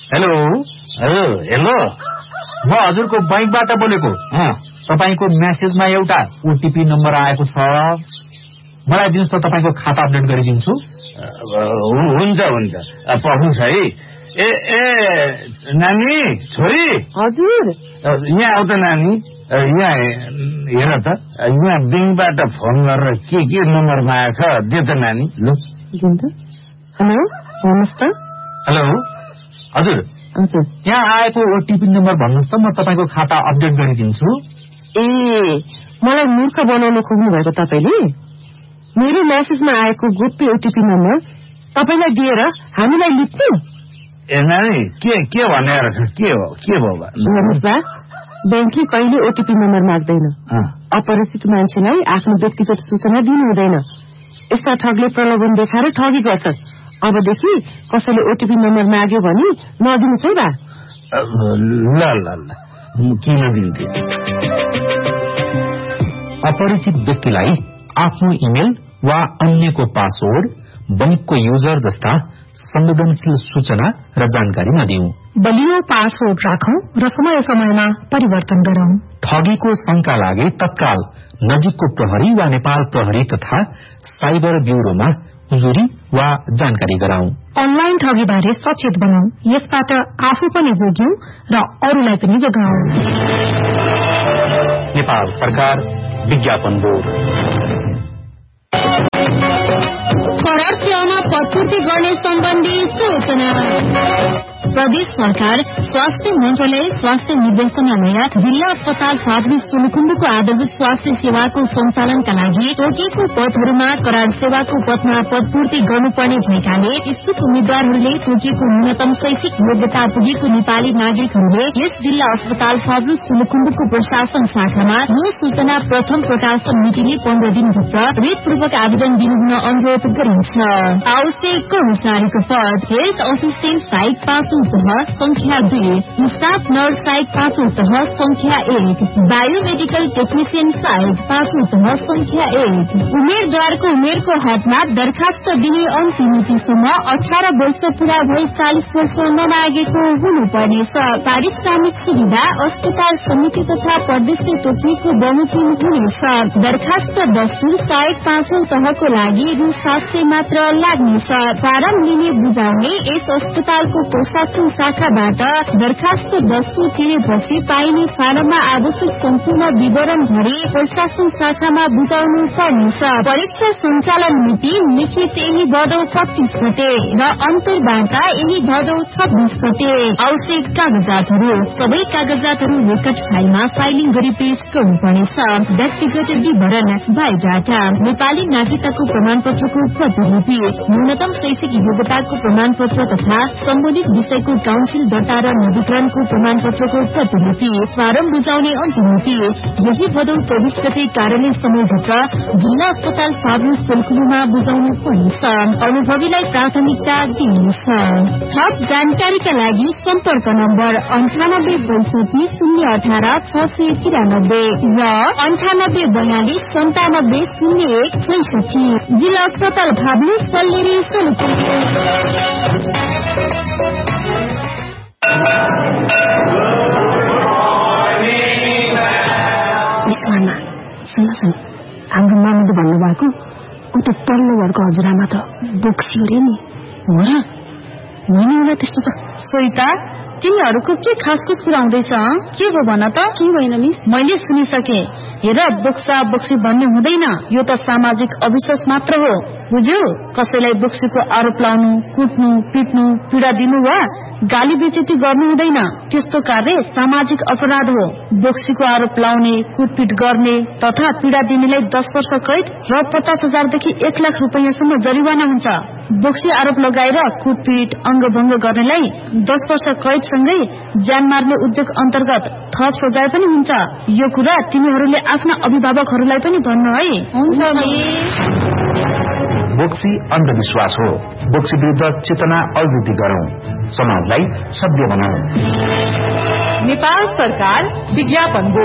Hello hello म हजुरको बैंकबाट बोलेको। तपाईको मेसेजमा एउटा ओटीपी नम्बर आएको छ, मलाई दिनुस् त, तपाईको खाता अपडेट गरिदिन्छु। हुन्छ पढ्नुस् है। ए नानी छोरी, हजुर यहाँ आउ त नानी। यहाँ हेर त, यहाँ बैंकबाट फोन गरेर के नम्बरमा आएको छ, दे त नानी। ल दिनु त। हेलो भन्नुहोस् त। हेलो हजुर, यहाँ आएको ओटीपी नम्बर भन्नुहोस् त, म तपाईको खाता अपडेट गरिदिन्छु। ए मलाई मूर्ख बनाउन खोज्नु भएको तपाईले? मेरो मेसेजमा आएको गोप्य ओटीपी नम्बर तपाईलाई दिएर हामीलाई लुट्नु? ए नानी के भनेर के भयो? हेर्नुहोस् बा, बैंकले कहिले ओटीपी नम्बर माग्दैन। अपरिचित मान्छेलाई आफ्नो व्यक्तिगत सूचना दिनु हुँदैन। यस्ता ठगले प्रलोभन देखाएर ठगी गर्छ। अबदेखि कसैले ओटीपी नम्बर माग्यो भने नदिनुहोस् है बा। ल किन दिन्थे? अपरिचित व्यक्तिलाई आफ्नो इमेल वा अन्यको पासवर्ड, बैंकको युजर जस्ता संवेदनशील सूचना र जानकारी नदिऊ। बलियो पासवर्ड राखौं र समय समयमा परिवर्तन गरौं। ठगीको शंका लागे तत्काल नजिकको प्रहरी वा नेपाल प्रहरी तथा साइबर ब्यूरोमा उजुरी वा जानकारी गराउँ। अनलाइन ठगी बारे सचेत बनाऊ। यसबाट आफू पनि जोग्यौं र अरूलाई पनि जोगाऊ। नेपाल सरकार, विज्ञापन बोर्ड। करार सेवामा पदपूर्ति गर्ने सम्बन्धी सूचना। प्रदेश सरकार स्वास्थ्य मन्त्रालय स्वास्थ्य निर्देशनालय जिल्ला अस्पताल फाँटबीच सोलुखुम्बुको आधारभूत स्वास्थ्य सेवाको सञ्चालनका लागि तोकिएको पदहरूमा करार सेवाको पदमा पदपूर्ति गर्नुपर्ने भएकाले इच्छुक उम्मेद्वारहरूले तोकिएको न्यूनतम शैक्षिक योग्यता पुगेको नेपाली नागरिकहरूले यस जिल्ला अस्पताल फाँटबीच सोलुखुम्बुको प्रशासन शाखामा यो सूचना प्रथम प्रकाशन मितिले 15 दिनभित्र रेटपूर्वक आवेदन दिनुहुन अनुरोध गरिन्छ। आवश्यक कर्मचारीको पद हेल्थ असिस्टेन्ट साइट 5 संख्या 2, स्टाफ नर्स साइट 5 संख्या 1, बायोमेडिकल टेक्निशियन साइट 5 संख्या 1। उम्मेद्वारको उमेरको हदमा दरखास्त दिने अन्तिम मितिसम्म 18 वर्ष पूरा भई 40 वर्ष नमागेको हुनुपर्नेछ। पारिश्रमिक सुविधा अस्पताल समिति तथा प्रदेशले तोकिएको बमोजिम हुनेछ। दरखास्त दस्तुर साइट 5 तहको लागि रु 700 मात्र लाग्नेछ। फारम लिने बुझाउने यस अस्पतालको प्रशासन शाखाबाट दरखास्त दस्तुर तिरेपछि पाइने फारममा आवश्यक सम्पूर्ण विवरण भरी प्रशासन शाखामा बुझाउनु पर्नेछ। परीक्षा सञ्चालन मिति लिखित यही भदौ 25 गते र अन्तर्वार्ता यही भदौ 26 गते। आवश्यक कागजातहरू सबै कागजातहरू रेकर्ड फाइलमा फाइलिङ गरी पेश गर्नुपर्नेछ। व्यक्तिगत विवरण, बायोडाटा, नेपाली नागरिकताको प्रमाणपत्रको प्रतिलिपि, न्यूनतम शैक्षिक योग्यताको प्रमाणपत्र तथा सम्बन्धित विषयको काउन्सिल दर्ता र नवीकरणको प्रमाणपत्रको प्रतिलिपि। फारम बुझाउने अन्तिम मिति यही भदौ 24 गते कार्यालय समयभित्र जिल्ला अस्पताल फाँटबीच सोलुखुम्बुमा बुझाउनु पर्नेछ। अनुभवीलाई प्राथमिकता दिइनेछ। थप जानकारीका लागि सम्पर्क नम्बर 9862 018 693 र 9842 97 01 66। जिल्ला अस्पताल फाँटबीच सल्लेरी सोलुखुम्बु। सुन हाम्रो मामुले भन्नुभएको ऊ त तल्लो घरको हजुरआमा त बोक्सी अरे नि। हो र? होइन होला त्यस्तो त। सोइता, तिमीहरूको के खासखुस कुरा हुँदैछ? के हो भन त? के भएन मिस? मैले सुनिसके। हेर, बोक्सा बोक्सी भन्ने हुँदैन, यो त सामाजिक अविश्वास मात्र हो, बुझ्यौ? कसैलाई बोक्सीको आरोप लाउनु, कुट्नु, पिट्नु, पीडा दिनु वा गाली बेइज्जती गर्नु हुँदैन। त्यस्तो कार्य सामाजिक अपराध हो। बोक्सीको आरोप लाउने, कुटपिट गर्ने तथा पीडा दिनेलाई 10 वर्ष कैद र 50,000 देखि 1 लाख रुपैयाँसम्म जरिवाना हुन्छ। बोक्सी आरोप लगाएर कुटपिट, अंगभंग गर्नेलाई 10 वर्ष कैदसँगै ज्यान मार्ने उद्योग अन्तर्गत थप सजाय पनि हुन्छ। यो कुरा तिमीहरूले आफ्ना अभिभावकहरूलाई पनि भन्नु है। हुन्छ। बोक्सी अन्धविश्वास हो। बोक्सी विरुद्ध चेतना अभिवृद्धि गरौं, समाजलाई सभ्य बनाऊ। नेपाल सरकार, विज्ञापन